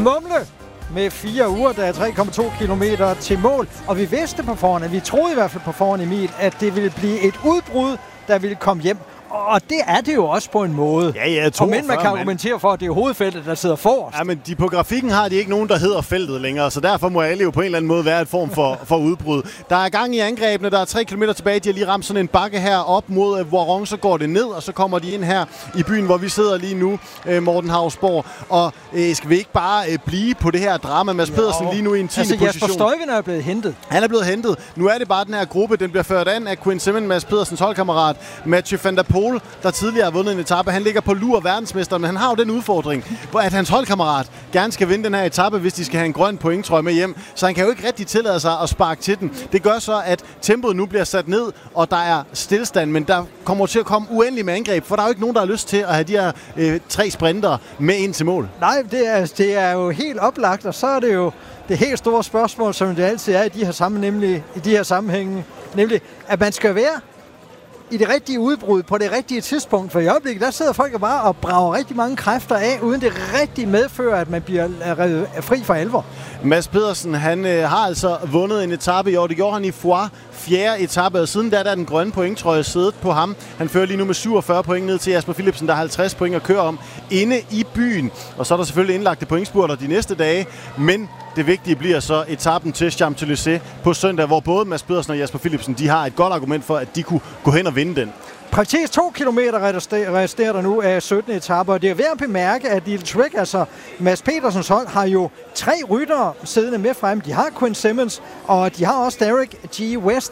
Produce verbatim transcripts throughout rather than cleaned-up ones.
mumle med fire uger, der er tre komma to kilometer til mål. Og vi vidste på forhånd, at vi troede i hvert fald på forhånd, Emil, at det ville blive et udbrud, der ville komme hjem. Og det er det jo også på en måde. Ja, ja, toogfyrre, men man kan argumentere for, at det er hovedfeltet, der sidder forrest. Ja, men de, på grafikken har de ikke nogen, der hedder feltet længere, så derfor må alle jo på en eller anden måde være et form for, for udbrud. Der er gang i angrebene, der er tre kilometer tilbage. De har lige ramt sådan en bakke her op mod Voiron, så går det ned, og så kommer de ind her i byen, hvor vi sidder lige nu, Morten Hausborg. Og øh, skal vi ikke bare øh, blive på det her drama? Mads Pedersen lige nu i en tiende altså, position. Jasper Stuyven er blevet hentet. Han er blevet hentet. Nu er det bare den her gruppe, den bliver ført an af Quinn Simmons, Mads Pedersens holdkammerat, Mathieu van der Poel, der tidligere har vundet en etape. Han ligger på lur verdensmester, men han har jo den udfordring, hvor at hans holdkammerat gerne skal vinde den her etape, hvis de skal have en grøn pointtrøje med hjem. Så han kan jo ikke rigtig tillade sig at sparke til den. Det gør så, at tempoet nu bliver sat ned, og der er stillstand, men der kommer til at komme uendelig med angreb, for der er jo ikke nogen, der har lyst til at have de her øh, tre sprinter med ind til mål. Nej, det er, det er jo helt oplagt, og så er det jo det helt store spørgsmål, som det altid er i de her, sammen, nemlig, i de her sammenhænge, nemlig at man skal være i det rigtige udbrud på det rigtige tidspunkt. For i øjeblikket, der sidder folk bare og brager rigtig mange kræfter af, uden det rigtigt medfører, at man bliver fri for alvor. Mads Pedersen, han øh, har altså vundet en etape i år. Det gjorde han i Foix, fjerde etape, og siden da der er den grønne pointtrøje siddet på ham. Han fører lige nu med syvogfyrre point ned til Jasper Philipsen, der har halvtreds point at køre om inde i byen. Og så er der selvfølgelig indlagte pointspurter de næste dage, men det vigtige bliver så etappen til Champs-Élysées på søndag, hvor både Mads Pedersen og Jasper Philipsen, de har et godt argument for, at de kunne gå hen og vinde den. Præcis to kilometer resterer der nu af syttende etape, og det er værd at bemærke, at Little Trek, altså Mads Pedersens hold, har jo tre ryttere siddende med frem. De har Quinn Simmons, og de har også Derek G. West.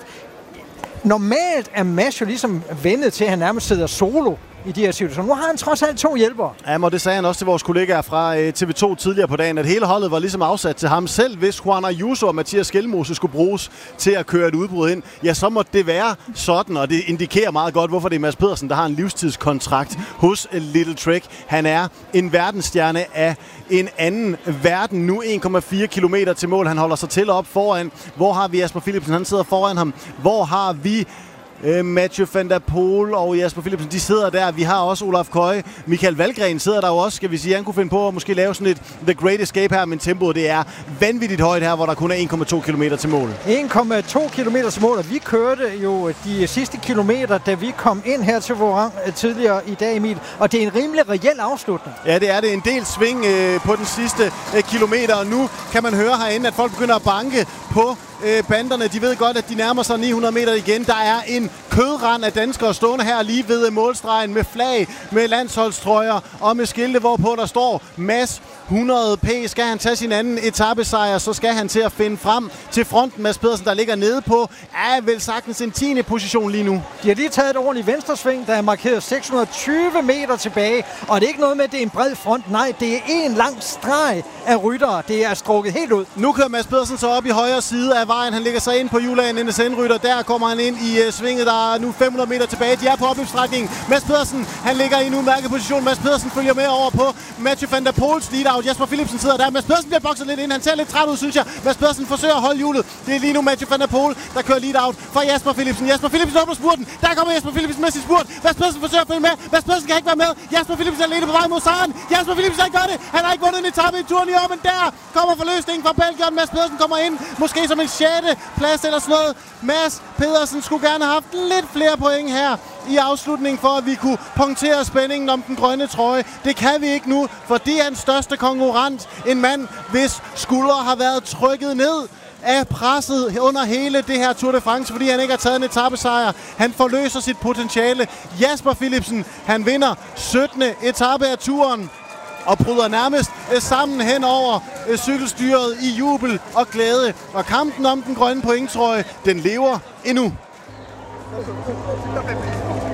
Normalt er Mads jo ligesom vendet til, at han nærmest sidder solo i de her situationer. Nu har han trods alt to hjælpere. Ja, og det sagde han også til vores kollegaer fra T V to tidligere på dagen, at hele holdet var ligesom afsat til ham. Selv hvis Juan Ayuso og Mathias Skelmose skulle bruges til at køre et udbrud ind, ja, så måtte det være sådan, og det indikerer meget godt, hvorfor det er Mads Pedersen, der har en livstidskontrakt hos Little Trek. Han er en verdensstjerne af en anden verden. Nu en komma fire kilometer til mål. Han holder sig til op foran. Hvor har vi Jasper Philipsen? Han sidder foran ham. Hvor har vi Uh, Mathieu van der Poel og Jasper Philipsen, de sidder der. Vi har også Olaf Køje. Michael Valgren sidder der jo også, skal vi sige. Han kunne finde på at måske lave sådan et The Great Escape her, men tempoet det er vanvittigt højt her, hvor der kun er en komma to kilometer til mål. en komma to kilometer til mål, og vi kørte jo de sidste kilometer, da vi kom ind her til Voiron tidligere i dag, Emil. Og det er en rimelig reel afslutning. Ja, det er det. En del sving øh, på den sidste øh, kilometer, og nu kan man høre herinde, at folk begynder at banke på banderne. De ved godt, at de nærmer sig ni hundrede meter igen. Der er en kødrand af danskere stående her lige ved målstregen med flag, med landsholdstrøjer og med skilte, hvorpå der står Mads hundrede P. Skal han tage sin anden etapesejr, så skal han til at finde frem til fronten. Mads Pedersen, der ligger nede på, er vel sagtens en tiende position lige nu. De har lige taget et ordentligt venstresving, der er markeret seks hundrede og tyve meter tilbage. Og det er ikke noget med, at det er en bred front. Nej, det er en lang streg af ryttere. Det er strukket helt ud. Nu kører Mads Pedersen så op i højre side af vejen. Han ligger sig ind på hjulagen N S N-rytter. Der kommer han ind i uh, svinget. Der er nu fem hundrede meter tilbage. De er på opløbsstrækningen. Mads Pedersen, han ligger i en udmærket position. Mads Pedersen følger med over på Mathieu van der Poels lead-out. Jasper Philipsen sidder der. Mads Pedersen bliver bokset lidt ind. Han ser lidt træt ud, synes jeg. Mads Pedersen forsøger at holde hjulet. Det er lige nu Mathieu van der Poel, der kører lead-out fra Jasper Philipsen. Jasper Philipsen åbner spurten. Der kommer Jasper Philipsen med sin spurt. Mads Pedersen forsøger at følge med. Mads Pedersen kan ikke være med. Jasper Philipsen er alene på vej mod sejren. Jasper Philipsen han gør det. Han har ikke vundet en etape i turen i år, men der kommer forløsningen fra Belgien. Mads Pedersen kommer ind. Måske som en sjette plads eller sådan noget. Mads Pedersen skulle gerne have haft lidt flere point her i afslutningen, for at vi kunne punktere spændingen om den grønne trøje. Det kan vi ikke nu, for det er den største konkurrent. En mand, hvis skuldre har været trykket ned af presset under hele det her Tour de France, fordi han ikke har taget en etapesejr. Han forløser sit potentiale. Jasper Philipsen, han vinder syttende etape af turen og bryder nærmest sammen hen over cykelstyret i jubel og glæde. Og kampen om den grønne pointtrøje, den lever endnu.